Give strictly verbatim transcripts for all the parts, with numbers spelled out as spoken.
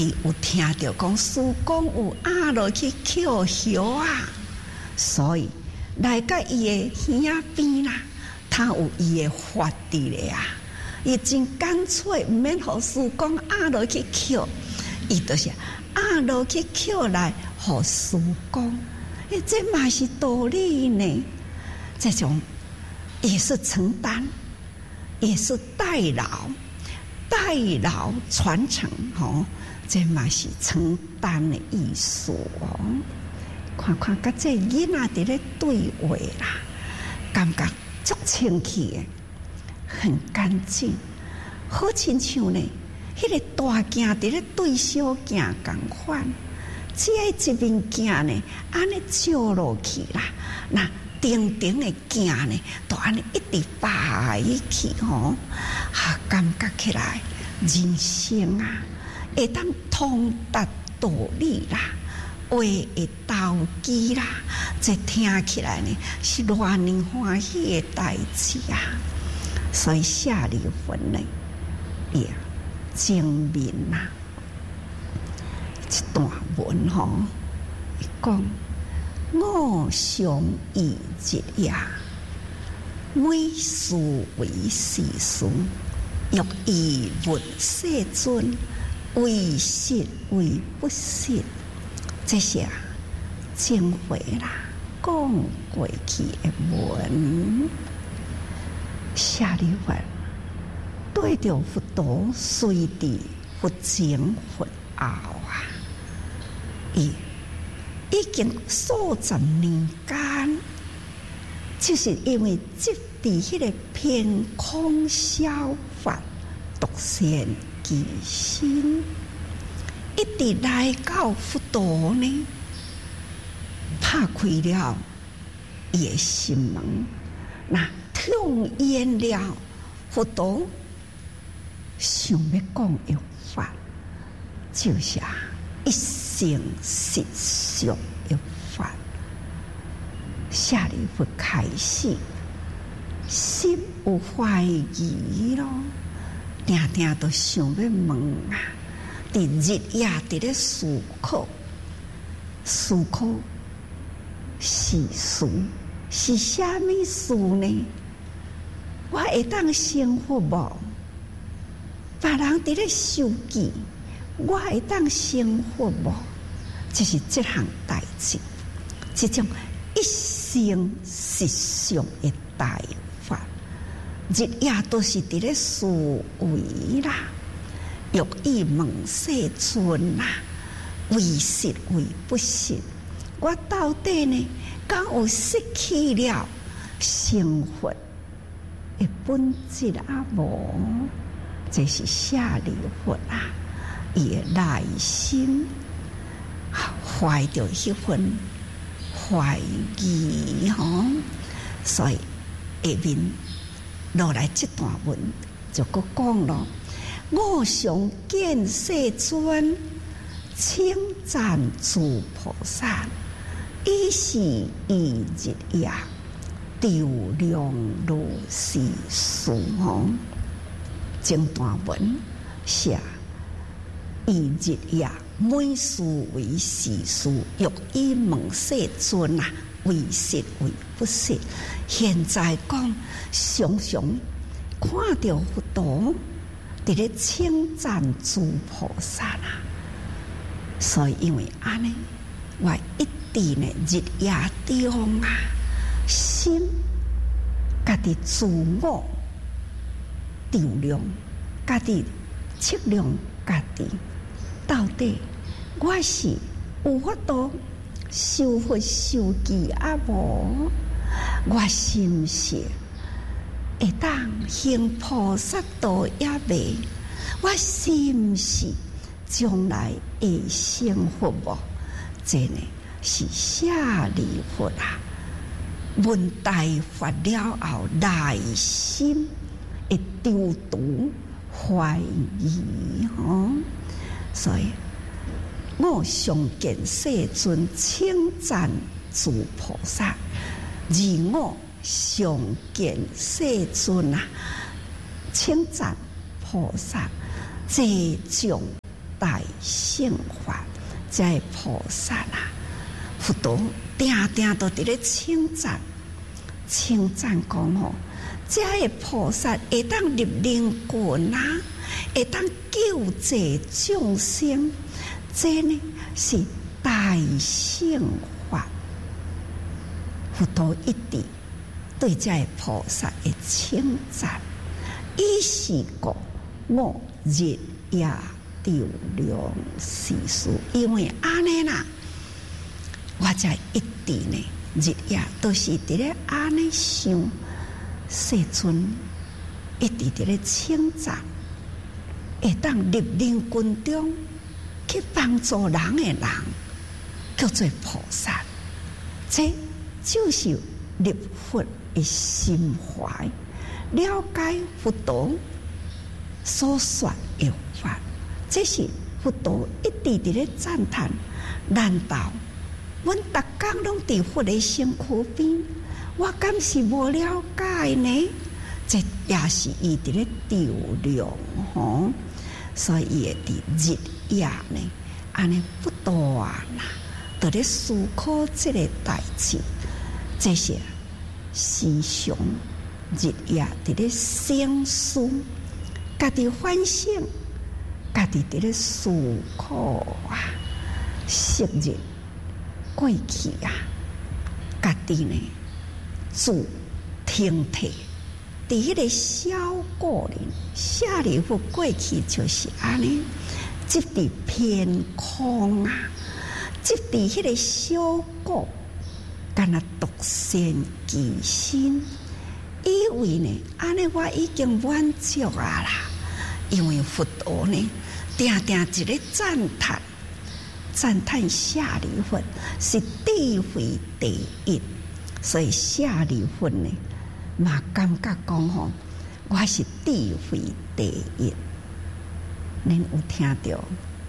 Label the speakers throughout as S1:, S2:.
S1: 伊有听到讲师公有压落去捡叶啊，所以来到伊的耳边啦，他有伊的法伫咧啊。伊真干脆，毋免互师公压落去捡，伊就是压落去捡来互师公。诶，这嘛是道理呢。这种也是承担，也是代劳。代劳传承，吼，这嘛是承担的意思哦。看看，甲这囡仔伫咧对话啦，感觉足清气的，很干净，好亲像呢，迄个大镜伫咧对小镜共款，只要一面镜呢，安尼照落去啦，那顶顶的镜呢，都安尼一直摆去吼，啊，感觉起来人生啊，会当通达道理啦，话会投机啦，这听起来呢是偌尼欢喜的代志啊！所以下离婚呢，也证明啦，一段文吼，讲。我常以日夜，每事为时事，欲以问世尊，为实为不实。这些经会啦，讲过去的文，下里文对着佛陀随地佛前佛后啊，伊。已经数十年间，就是因为执伫迄个偏空消法独善其身，一直来到佛陀呢，拍开了伊的心门，那听言了佛陀想要讲的法，就是啊。一生实相的法，下里佛开始，心有怀疑咯，定定都想要问啊，伫日夜伫咧思考，思考是事是虾米事呢？我会当生活无？别人伫咧受记。我会当生活无？就是这项代志，这种一生实相的大法，日夜都是伫咧思维啦，欲以问世尊啦，为实为不实。我到底呢，敢有失去了生活的本质啊？无，这是下离佛啊。伊的内心怀着迄份怀疑吼，所以下面落来这段文就搁讲咯。我常见世尊，称赞诸菩萨，以是以日夜调量如是事吼。整段文写。以日夜每事为时事，欲以问世尊啊，为实为不实。现在讲常常看到佛陀伫咧称赞诸菩萨啦，所以因为安尼，我一直呢日夜中啊，心家己自我调量，家己测量家己。到底我是有法度修佛修记啊无？我是毋是会当行菩萨道也未？我是毋是将来会成佛无？这呢是下离佛啊！问大法了后，内心会丢毒怀疑吼。所以，我常见世尊称赞诸菩萨，而我常见世尊啊，称赞菩萨，这种大乘法，这个菩萨啊，佛陀定定都伫咧称赞，称赞讲吼，这个菩萨会当入灵魂啊，会当救济众生，这呢是大乘法。佛陀一直对这个菩萨的称赞，伊是讲我日夜照亮世事，因为安尼啦，我才一直呢日夜都是伫咧安尼想，世尊一直伫咧称赞，会当入灵魂中去帮助人的人，叫做菩萨，这就是入佛的心怀，了解佛陀所说的法，这是佛陀一直伫咧赞叹。难道阮逐工拢伫佛的身躯边，我敢是无了解呢？这也是伊伫咧照亮吼，所以伊会伫日夜呢，安尼不断啦，伫咧思考这个代志。这些时常日夜伫咧省思，家己反省，家己伫咧思考啊，昔日过去啊，家己呢自停退，伫迄个小故人舍利弗过去就是安尼，即伫偏空啊，即伫迄个小故。干那独善其身，以为呢，安尼我已经满足啊啦。因为佛陀呢，定定一个赞叹，赞叹舍利弗是智慧第一，所以舍利弗呢，嘛感觉讲吼，我是智慧第一。恁有听到？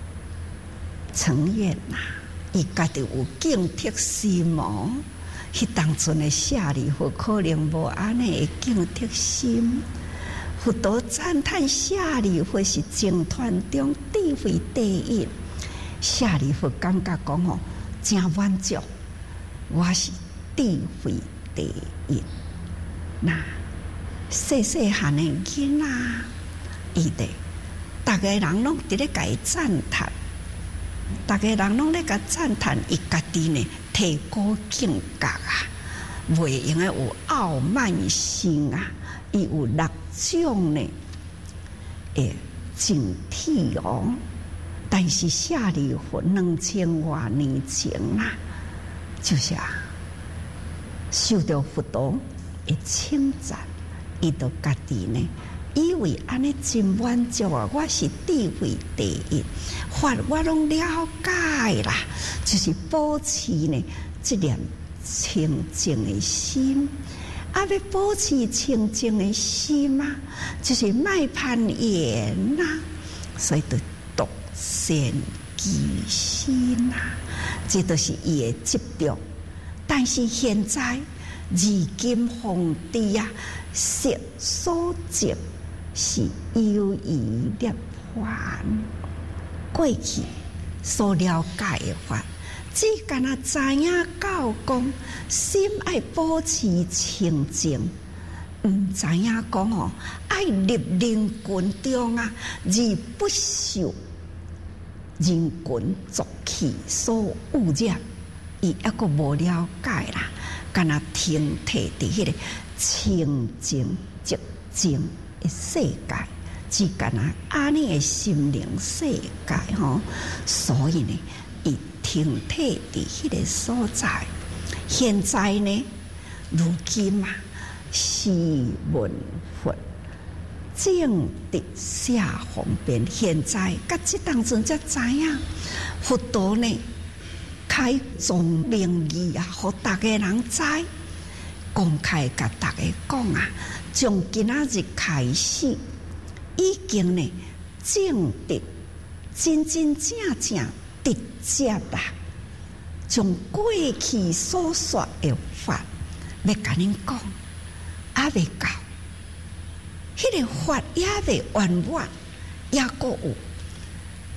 S1: 承愿呐。伊家己有警惕心哦，迄当阵的舍利弗可能无安尼的警惕心。佛陀赞叹舍利弗是净团中智慧第一，舍利弗感觉讲吼，真满足，我是智慧第一。那细细汉的囡仔，伊哋，逐个人拢伫咧甲伊赞叹。大家人拢咧甲赞叹，伊家己呢提高境界啊，袂用诶有傲慢心啊，伊有六种呢诶警惕哦。但是舍利弗两千多年前啊，就是啊，受到佛陀诶称赞，伊就家己呢。以为安尼真满足啊！我是智慧第一，法我拢了解啦，就是保持呢这念清净的心。啊，要保持清净的心啊，就是莫攀缘呐，所以就独善其身啊，这都是伊的执着。但是现在如今皇帝啊，色所执。是优于涅槃，过去所了解的法，只干那知影教讲，心爱保持清净，毋知影讲哦，爱入灵魂中啊，而不受人群俗气所污染，伊抑个无了解啦，干那停退伫迄个清净寂静。世界只干那安尼的心灵世界吼，所以呢，伊停退伫迄个所在。现在呢，如今啊，时闻佛正直下方便。现在甲即当阵才知影，佛陀呢开宗明义啊，互大家人知，公开甲大家讲啊。从今仔日开始，已经呢正直、真真正正直接啦，从过去所说的法，要甲恁讲，还未到，迄、那个法也未圆满，也阁有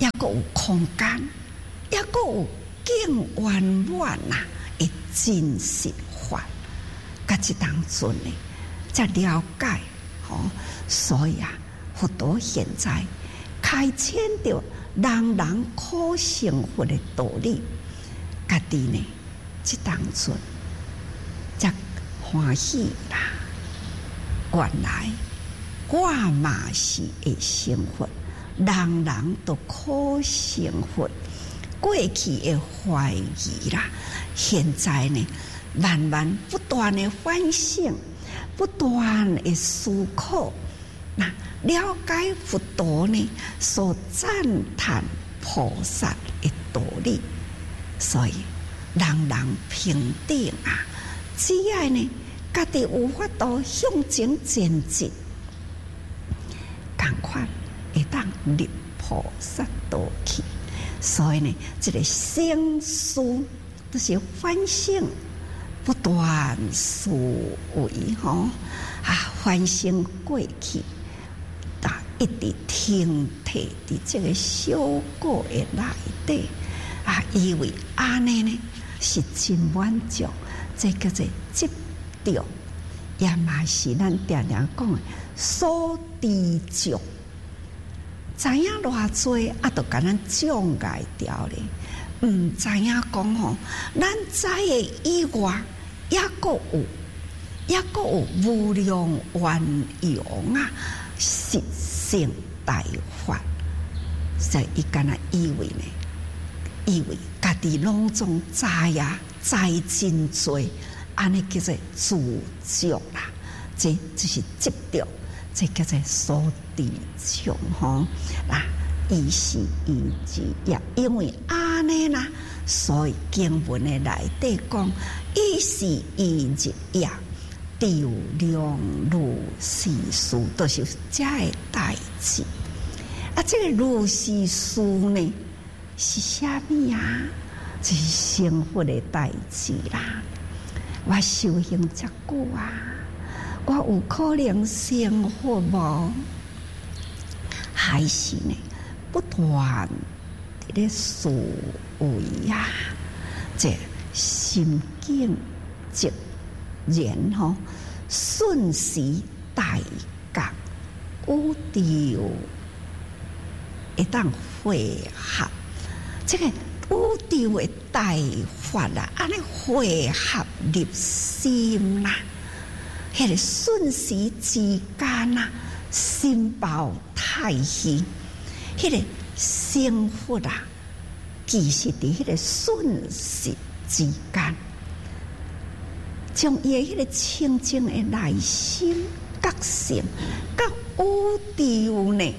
S1: 也阁有空间，也阁有更圆满啊的真实法，甲即当阵呢，才了解吼、哦。所以啊，佛陀现在开显着人人可成佛的道理，家己呢，即当阵才欢喜啦。原来我嘛是会成佛，人人都可成佛。过去的怀疑啦，现在呢，慢慢不断的反省，不断的思考，那了解佛陀呢所赞叹菩萨的道理，所以人人平等啊！只要呢，家己有法度向前前进，同款会当入菩萨道去。所以呢，这个省思都是反省，不断思维吼啊，反省过去，啊，一直停摕伫这个小果的内底啊，以为安尼呢是真满足，这叫做执着，也嘛是咱常常讲的所知足。知影偌济啊，都甲咱障碍掉咧。毋知影讲吼，咱知的以外，也阁有，也阁有无量圆融啊，实性大法。所以伊敢若以为呢，以为家己拢总知呀，知真多，安尼叫做自足啦。这只是执着。这叫做所知足吼，啊，伊是伊之也，因为安尼啦，所以经文的内底讲，伊是伊之也，调量如是事，都是这个代志。啊，这个如是事呢，是啥物啊？就是成佛的代志啦。我修行遮久啊。我有可能成佛无？还是呢？不断伫咧思维呀，这心境直言吼，顺时大觉有调，会当汇合这个有调的大法啦，安尼汇合入心啦。迄个瞬时之间啊，心包太虚，迄个成佛啊，其实伫迄个瞬时之间，将伊迄个清净的内心觉性，甲有调呢，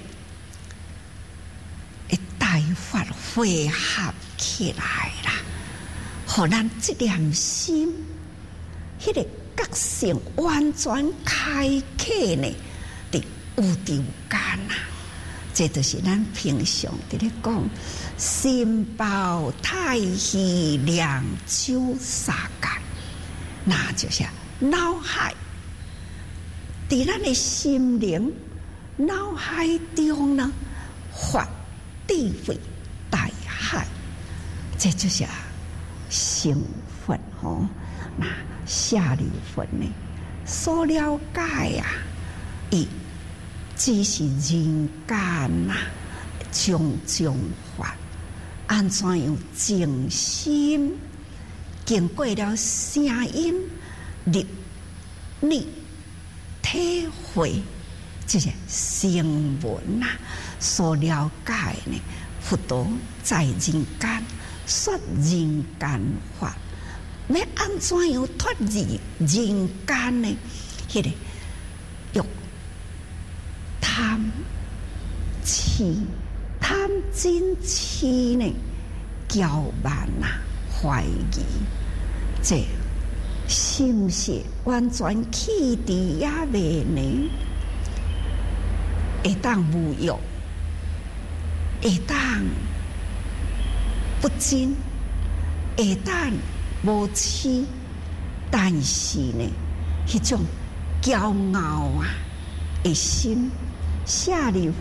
S1: 会大法汇合起来啦，互咱这念心，迄个。觉性完全开启呢，伫有条间啊！这就是咱平常伫咧讲，心包太虚，两手沙间，那就是脑海伫咱的心灵脑海中呢，发智慧大海，这就是成佛吼那。下流分呢，所了解呀、啊，伊只是人间呐、啊，种种法，安怎样静心，经过了声音、历历体会，这些声闻呐、啊，所了解呢，佛陀在人间说人间法。要安怎样脱离人间呢？迄、那个欲贪痴、贪嗔痴呢？骄慢啊，怀疑，这是不是完全弃之也未呢？会当无欲，会当不真，会当。无痴，但是呢，迄种骄傲啊的心，舍利弗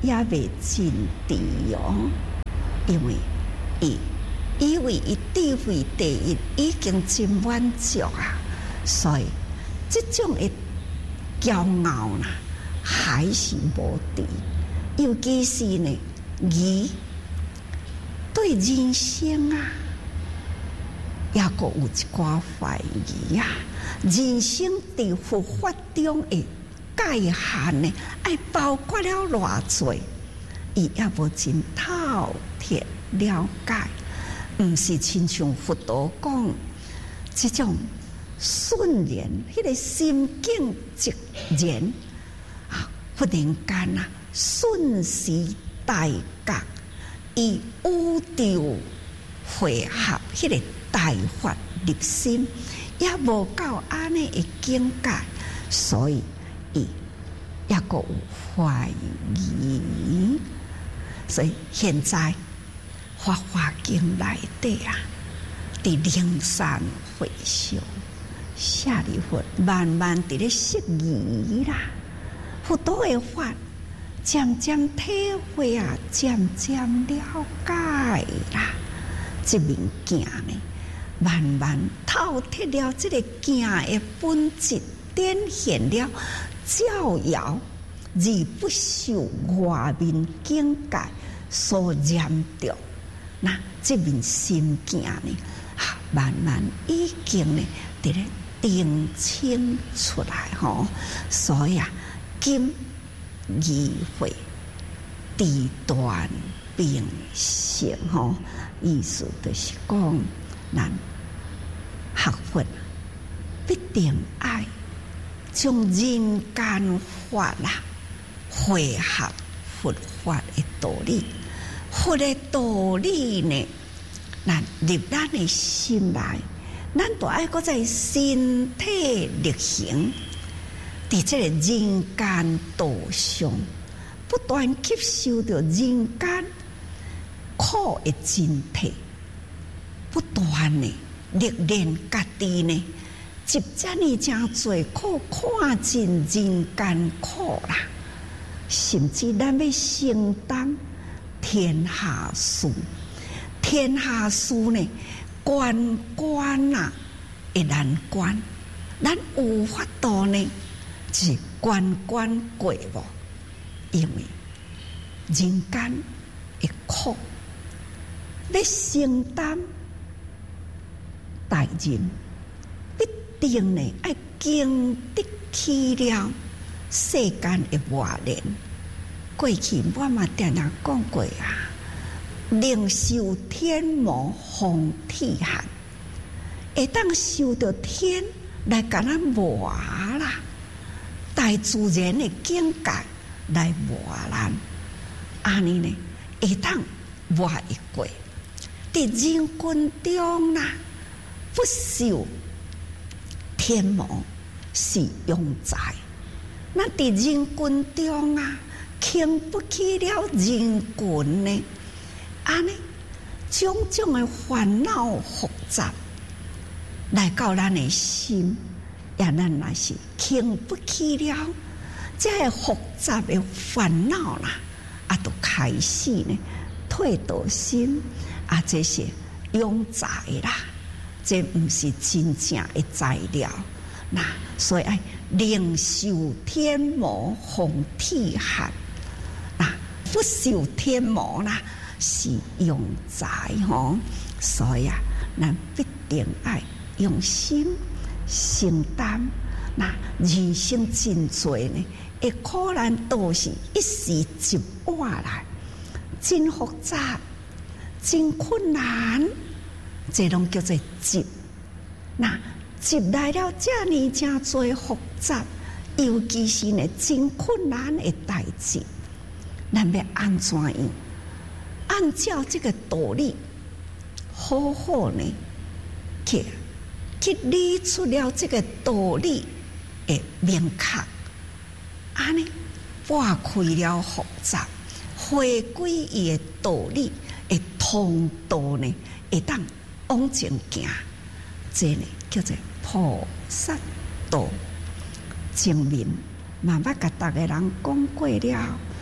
S1: 也未尽知哦，因为伊以为伊地位第一已经真满足啊，所以这种的骄傲啦，还是无敌。尤其是呢，伊对人生啊，也阁有一寡怀疑啊。人生伫佛法中的界限呢，爱包括了偌济，伊也无真透彻了解。毋是亲像佛陀讲，这种瞬然，迄、那个心境即然啊，忽然间啊，瞬时大觉，以宇宙汇合迄个大法入心，也无到安尼的境界，所以伊也阁有怀疑。所以现在《法华经》内底啊，伫灵山会上，舍利弗慢慢伫咧释疑啦，佛陀的法渐渐体会啊，渐渐了解啦，这物件呢，慢慢透彻了这个件的本质，展现了照耀而不受外面境界所染着。那这面心境呢，啊，慢慢已经呢，伫咧定清出来吼。所以啊，今议会地断并行吼，意思就是讲，咱学佛必定爱将人间法啦汇合佛法的道理。佛的道理呢，咱入咱的心内，咱都爱搁在身体力行，伫这个人间道上，不断吸收着人间苦的真谛，不断呢历练家己呢，接遮呢真侪苦，看尽人间苦啦，甚至咱要承担天下事，天下事呢，关关啊的难关，咱有法度呢，是关关过无？因为人间的苦，要承担大人，必定呢爱经得起了世间的磨练。过去我嘛常常讲过啊，能受天魔风体寒，会当受到天来甲咱磨啦，大自然的境界来磨咱，安尼呢会当磨会过。伫人群中啦，不受天魔是庸才，那伫人群中啊，经不起了人群呢，安尼种种的烦恼复杂来到咱的心，也咱若是经不起了这个复杂的烦恼啦，啊，都开始呢退道心啊，这些庸才啦，这不是真正的材料。那所以爱领受天魔风体寒。不受天魔啦，是庸才吼，所以啊，咱必定爱用心承担。那人生真多呢，的苦难都是一时接过来，真复杂，真困难，这拢叫做接。那接来了这呢，真多复杂，尤其是呢真困难的代志。咱要安怎样？按照这个道理，好好呢，去去理出了这个道理的明确，安尼拨开了复杂，回归伊的道理的通道呢，会当往前行，这呢叫做菩萨道。前面慢慢甲逐个人讲过了。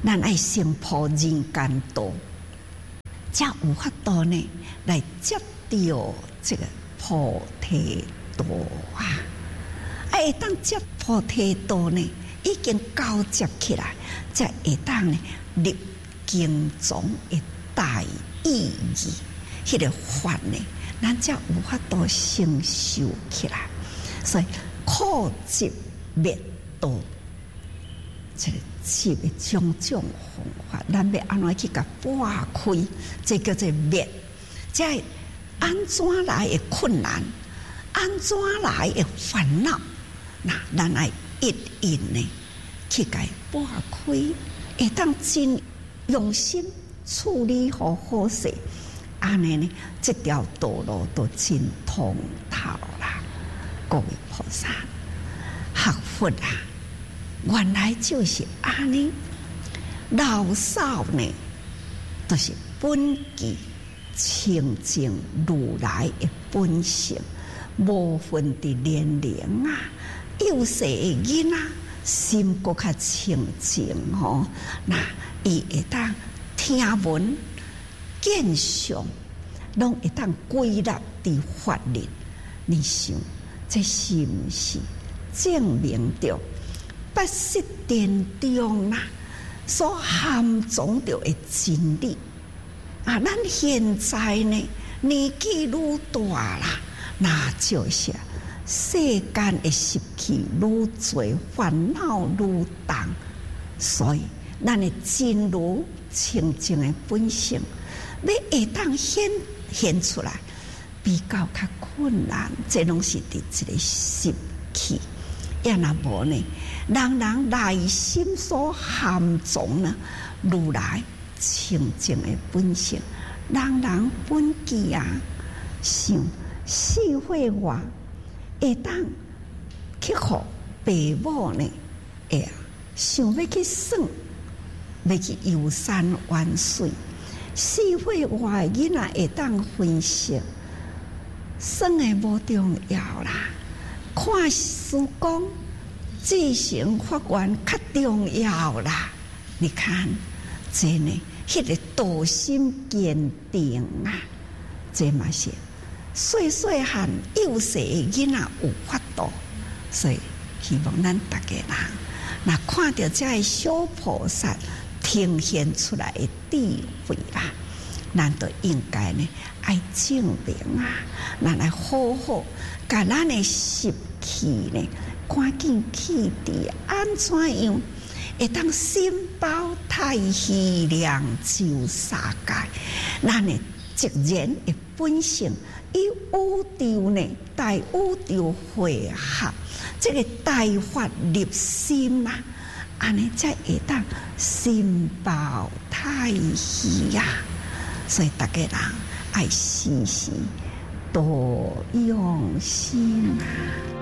S1: 咱爱先破人间道，才有法度呢来接到这个菩提道啊！会当接菩提道呢，已经交接起来，才会当呢入经中的大意义，迄、那个法呢，咱才有法度承受起来。所以苦集灭道，这个集的种种方法，咱要安怎去甲拨开？这叫做灭。这安怎来的困难？安怎来的烦恼？那咱爱一一呢去甲拨开，会当真用心处理好好势，安尼呢，这条道路都真通透啦。各位菩萨，学佛啊，原来就是安尼。老少呢，都、就是本具清净如来的本性，无分的年龄啊，幼细的囡仔心搁较清净吼，那伊会当听闻见相，拢会当归纳伫法律。你想？这是不是证明着八识殿中啦所含藏着的真理啊？咱现在呢年纪愈大啦，那就是世间的习气愈多，烦恼愈重，所以咱的真如清净的本性，要会当显现出来，比较较困难，这拢是伫一个习气。要若无呢，人人内心所含藏呢，如来清净的本性，人人本具啊。想四会外，会当去互爸母呢，会想要去耍，要去游山玩水。四会外囡仔会当分析。生的无重要啦，看书讲自行发愿较重要啦。你看，这呢，迄、那个道心坚定啊，这嘛是细细汉幼细的囡仔有法度，所以希望咱大家人，那看到这些小菩萨呈现出来的智慧啦。咱都应该呢，爱证明啊，咱来好好，甲咱的习气呢，赶紧去除，安怎样会当心包太虚量就三界？咱的自然的本性，以宇宙呢，大宇宙汇合，这个大法入心啊，安尼才会当心包太虚呀。所以大家人爱时时多用心啊。